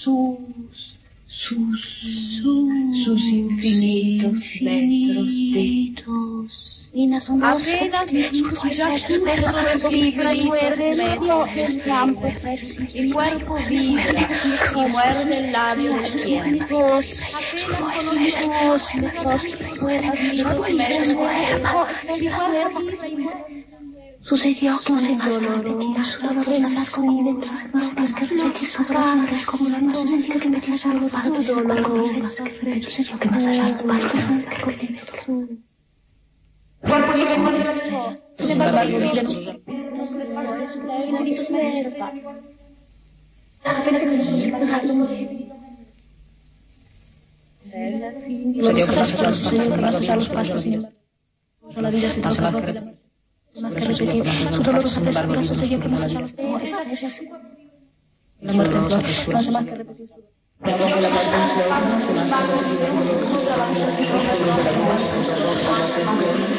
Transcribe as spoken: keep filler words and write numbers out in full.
sus, sus, sus, sus infinitos metros de... Apenas sus miradas fibra y muerde los campos y cuerpo vibra y muerde el labio del tiempo. Sucedió que se más repetida su dolor de andar con él dentro de más más que repetir su sangre como una noche sentía que metía algo para tu dolor sucedió que más allá de más que su cuerpo y memoria sin embargo vida nos apenas que nos dejando morir los pasos sucedió que más allá los pasos sin embargo la vida se trasladó más que repetir su dolorosa pesca sucedió que más allá los pasos la muerte es más más que repetir su